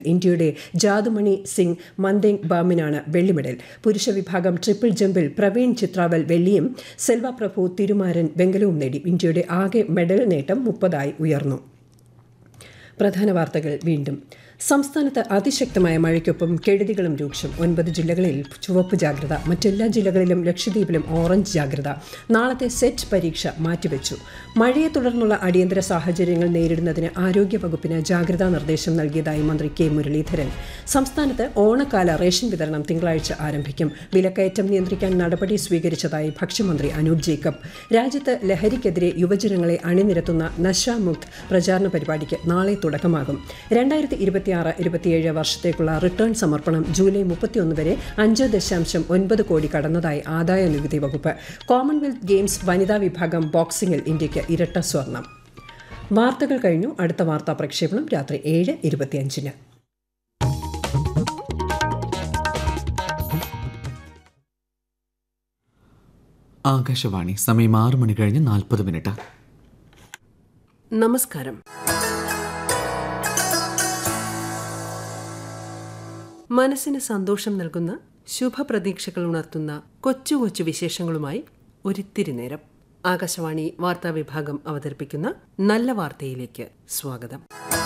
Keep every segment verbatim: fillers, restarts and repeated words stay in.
ഇന്ത്യയുടെ ജാദുമണി സിംഗ് മന്ദേങ് ബാമിനാണ് വെള്ളി മെഡൽ. പുരുഷ വിഭാഗം ട്രിപ്പിൾ ജമ്പിൽ പ്രവീൺ ചിത്രാവൽ വെള്ളിയും സെൽവ പ്രഭു തിരുമാരൻ വെങ്കലവും നേടി. ഇന്ത്യയുടെ ആകെ മെഡൽ നേട്ടം മുപ്പതായി ഉയർന്നു. പ്രധാന വാർത്തകൾ വീണ്ടും. സംസ്ഥാനത്ത് അതിശക്തമായ മഴയ്ക്കൊപ്പം കെടുതികളും രൂക്ഷം. ഒൻപത് ജില്ലകളിൽ ചുവപ്പ് ജാഗ്രത. മറ്റെല്ലാ ജില്ലകളിലും ലക്ഷദ്വീപിലും ഓറഞ്ച് ജാഗ്രത. നാളത്തെ സെറ്റ് പരീക്ഷ മാറ്റിവെച്ചു. മഴയെ തുടർന്നുള്ള അടിയന്തര സാഹചര്യങ്ങൾ നേരിടുന്നതിന് ആരോഗ്യവകുപ്പിന് ജാഗ്രതാ നിർദ്ദേശം നൽകിയതായി മന്ത്രി കെ മുരളീധരൻ. സംസ്ഥാനത്ത് ഓണക്കാല റേഷൻ വിതരണം തിങ്കളാഴ്ച ആരംഭിക്കും. വിലക്കയറ്റം നിയന്ത്രിക്കാൻ നടപടി സ്വീകരിച്ചതായി ഭക്ഷ്യമന്ത്രി അനൂപ് ജേക്കബ്. രാജ്യത്ത് ലഹരിക്കെതിരെ യുവജനങ്ങളെ അണിനിരത്തുന്ന നശാമുക്ത് പ്രചാരണ പരിപാടിക്ക് നാളെ തുടക്കമാകും. രണ്ടായിരത്തി ഇരുപത്തി ഇരുപത്തിയേഴ് വർഷത്തേക്കുള്ള റിട്ടേൺ സമർപ്പണം ജൂലൈ മുപ്പത്തിയൊന്ന് വരെ അഞ്ച് ദശാംശം ഒൻപത് കോടി കടന്നതായി ആദായ നികുതി വകുപ്പ്. കോമൺവെൽത്ത് ഗെയിംസ് വനിതാ വിഭാഗം ബോക്സിംഗിൽ ഇന്ത്യയ്ക്ക് ഇരട്ട സ്വർണം. വാർത്തകൾ കഴിഞ്ഞു. അടുത്ത വാർത്താ പ്രക്ഷേപണം രാത്രി ഏഴ് ഇരുപത്തിയഞ്ചിന്. ആകാശവാണി. സമയം ആറ് മണി കഴിഞ്ഞ് നാൽപ്പത് മിനിറ്റ്. നമസ്കാരം. മനസ്സിന് സന്തോഷം നൽകുന്ന ശുഭപ്രതീക്ഷകൾ ഉണർത്തുന്ന കൊച്ചു കൊച്ചു വിശേഷങ്ങളുമായി ഒരിത്തിരി നേരം. ആകാശവാണി വാർത്താ വിഭാഗം അവതരിപ്പിക്കുന്ന നല്ല വാർത്തയിലേക്ക് സ്വാഗതം.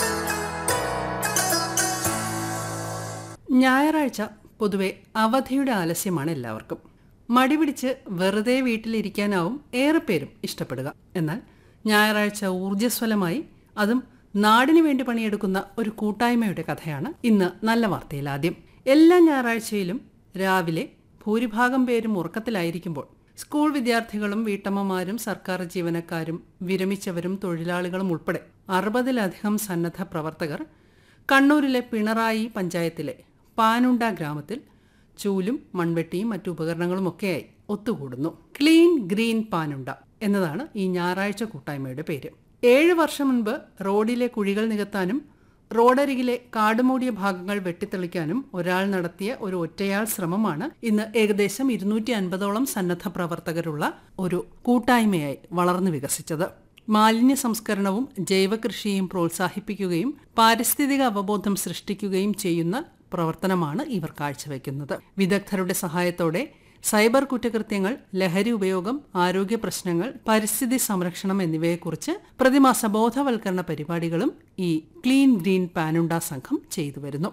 ഞായറാഴ്ച പൊതുവെ അവധിയുടെ ആലസ്യമാണ് എല്ലാവർക്കും. മടിപിടിച്ച് വെറുതെ വീട്ടിലിരിക്കാനാവും ഏറെ പേരും ഇഷ്ടപ്പെടുക. എന്നാൽ ഞായറാഴ്ച ഊർജ്ജസ്വലമായി, അതും നാടിനു വേണ്ടി പണിയെടുക്കുന്ന ഒരു കൂട്ടായ്മയുടെ കഥയാണ് ഇന്ന് നല്ല വാർത്തയിൽ ആദ്യം. എല്ലാ ഞായറാഴ്ചയിലും രാവിലെ ഭൂരിഭാഗം പേരും ഉറക്കത്തിലായിരിക്കുമ്പോൾ സ്കൂൾ വിദ്യാർത്ഥികളും വീട്ടമ്മമാരും സർക്കാർ ജീവനക്കാരും വിരമിച്ചവരും തൊഴിലാളികളും ഉൾപ്പെടെ അറുപതിലധികം സന്നദ്ധ പ്രവർത്തകർ കണ്ണൂരിലെ പിണറായി പഞ്ചായത്തിലെ പാനുണ്ട ഗ്രാമത്തിൽ ചൂലും മൺവെട്ടിയും മറ്റു ഉപകരണങ്ങളുമൊക്കെയായി ഒത്തുകൂടുന്നു. ക്ലീൻ ഗ്രീൻ പാനുണ്ട എന്നതാണ് ഈ ഞായറാഴ്ച കൂട്ടായ്മയുടെ പേര്. ഏഴ് വർഷം മുൻപ് റോഡിലെ കുഴികൾ നികത്താനും റോഡരികിലെ കാടുമൂടിയ ഭാഗങ്ങൾ വെട്ടിത്തെളിക്കാനും ഒരാൾ നടത്തിയ ഒരു ഒറ്റയാൾ ശ്രമമാണ് ഇന്ന് ഏകദേശം ഇരുന്നൂറ്റി അൻപതോളം സന്നദ്ധ പ്രവർത്തകരുള്ള ഒരു കൂട്ടായ്മയായി വളർന്നു വികസിച്ചത്. മാലിന്യ സംസ്കരണവും ജൈവകൃഷിയും പ്രോത്സാഹിപ്പിക്കുകയും പാരിസ്ഥിതിക അവബോധം സൃഷ്ടിക്കുകയും ചെയ്യുന്ന പ്രവർത്തനമാണ് ഇവർ കാഴ്ചവെക്കുന്നത്. വിദഗ്ധരുടെ സഹായത്തോടെ സൈബർ കുറ്റകൃത്യങ്ങൾ, ലഹരി ഉപയോഗം, ആരോഗ്യ പ്രശ്നങ്ങൾ, പരിസ്ഥിതി സംരക്ഷണം എന്നിവയെക്കുറിച്ച് പ്രതിമാസ ബോധവൽക്കരണ പരിപാടികളും ഈ ക്ലീൻ ഗ്രീൻ പാനുണ്ട സംഘം ചെയ്തു വരുന്നു.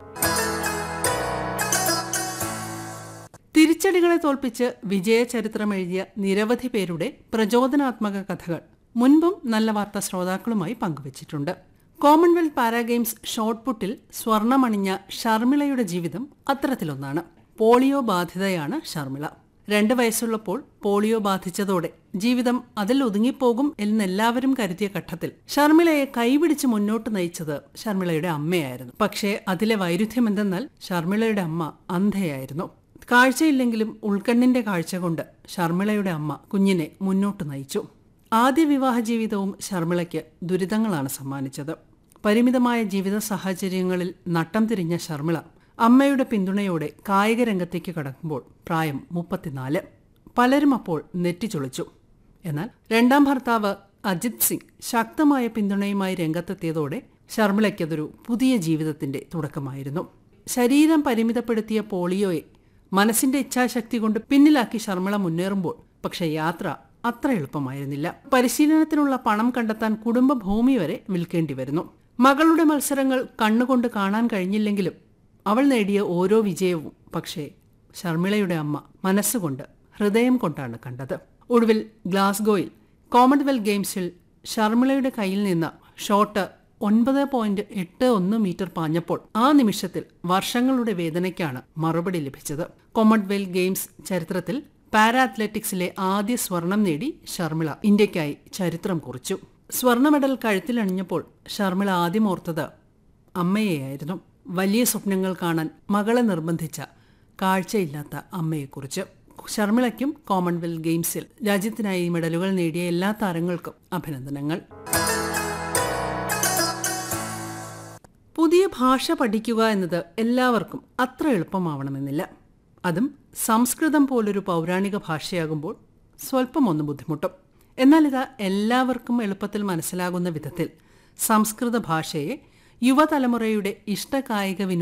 തിരിച്ചടികളെ തോൽപ്പിച്ച് വിജയചരിത്രം എഴുതിയ നിരവധി പേരുടെ പ്രചോദനാത്മക കഥകൾ മുൻപും നല്ല വാർത്താ ശ്രോതാക്കളുമായി പങ്കുവച്ചിട്ടുണ്ട്. കോമൺവെൽത്ത് പാരാഗെയിംസ് ഷോട്ട്പുട്ടിൽ സ്വർണമണിഞ്ഞ ഷർമിളയുടെ ജീവിതം അത്തരത്തിലൊന്നാണ്. പോളിയോ ബാധിതയാണ് ഷർമിള. രണ്ട് വയസ്സുള്ളപ്പോൾ പോളിയോ ബാധിച്ചതോടെ ജീവിതം അതിൽ ഒതുങ്ങിപ്പോകും എന്നെല്ലാവരും കരുതിയ ഘട്ടത്തിൽ ഷർമിളയെ കൈപിടിച്ച് മുന്നോട്ട് നയിച്ചത് ഷർമിളയുടെ അമ്മയായിരുന്നു. പക്ഷേ അതിലെ വൈരുദ്ധ്യം എന്തെന്നാൽ ഷർമിളയുടെ അമ്മ അന്ധയായിരുന്നു. കാഴ്ചയില്ലെങ്കിലും ഉൾക്കണ്ണിന്റെ കാഴ്ച കൊണ്ട് ഷർമിളയുടെ അമ്മ കുഞ്ഞിനെ മുന്നോട്ട് നയിച്ചു. ആദ്യ വിവാഹ ജീവിതവും ഷർമിളയ്ക്ക് ദുരിതങ്ങളാണ് സമ്മാനിച്ചത്. പരിമിതമായ ജീവിത സാഹചര്യങ്ങളിൽ നട്ടം തിരിഞ്ഞ ഷർമിള അമ്മയുടെ പിന്തുണയോടെ കായിക രംഗത്തേക്ക് കടക്കുമ്പോൾ പ്രായം മുപ്പത്തിനാല്. പലരും അപ്പോൾ നെറ്റിച്ചൊളിച്ചു. എന്നാൽ രണ്ടാം ഭർത്താവ് അജിത് സിംഗ് ശക്തമായ പിന്തുണയുമായി രംഗത്തെത്തിയതോടെ ഷർമിളയ്ക്കതൊരു പുതിയ ജീവിതത്തിന്റെ തുടക്കമായിരുന്നു. ശരീരം പരിമിതപ്പെടുത്തിയ പോളിയോയെ മനസ്സിന്റെ ഇച്ഛാശക്തി കൊണ്ട് പിന്നിലാക്കി ഷർമിള മുന്നേറുമ്പോൾ പക്ഷേ യാത്ര അത്ര എളുപ്പമായിരുന്നില്ല. പരിശീലനത്തിനുള്ള പണം കണ്ടെത്താൻ കുടുംബ ഭൂമി വരെ വിൽക്കേണ്ടി വരുന്നു. മകളുടെ മത്സരങ്ങൾ കണ്ണുകൊണ്ട് കാണാൻ കഴിഞ്ഞില്ലെങ്കിലും അവൾ നേടിയ ഓരോ വിജയവും പക്ഷേ ഷർമിളയുടെ അമ്മ മനസ്സുകൊണ്ട്, ഹൃദയം കൊണ്ടാണ് കണ്ടത്. ഒടുവിൽ ഗ്ലാസ്ഗോയിൽ കോമൺവെൽത്ത് ഗെയിംസിൽ ഷർമിളയുടെ കയ്യിൽ നിന്ന് ഷോട്ട് ഒൻപത് പോയിന്റ് എട്ട് ഒന്ന് മീറ്റർ പാഞ്ഞപ്പോൾ ആ നിമിഷത്തിൽ വർഷങ്ങളുടെ വേദനയ്ക്കാണ് മറുപടി ലഭിച്ചത്. കോമൺവെൽത്ത് ഗെയിംസ് ചരിത്രത്തിൽ പാരാ അത്ലറ്റിക്സിലെ ആദ്യ സ്വർണം നേടി ഷർമിള ഇന്ത്യയ്ക്കായി ചരിത്രം കുറിച്ചു. സ്വർണ്ണ മെഡൽ കഴുത്തിലണിഞ്ഞപ്പോൾ ഷർമിള ആദ്യം ഓർത്തത് അമ്മയെയായിരുന്നു. വലിയ സ്വപ്നങ്ങൾ കാണാൻ മകളെ നിർബന്ധിച്ച കാഴ്ചയില്ലാത്ത അമ്മയെക്കുറിച്ച്. ഷർമിളയ്ക്കും കോമൺവെൽത്ത് ഗെയിംസിൽ രാജ്യത്തിനായി മെഡലുകൾ നേടിയ എല്ലാ താരങ്ങൾക്കും അഭിനന്ദനങ്ങൾ. പുതിയ ഭാഷ പഠിക്കുക എന്നത് എല്ലാവർക്കും അത്ര എളുപ്പമാവണമെന്നില്ല. അതും സംസ്കൃതം പോലൊരു പൗരാണിക ഭാഷയാകുമ്പോൾ സ്വല്പം ഒന്ന് ബുദ്ധിമുട്ടും. എന്നാൽ ഇതാ എല്ലാവർക്കും എളുപ്പത്തിൽ മനസ്സിലാകുന്ന വിധത്തിൽ സംസ്കൃത ഭാഷയെ യുവതലമുറയുടെ ഇഷ്ടകായിക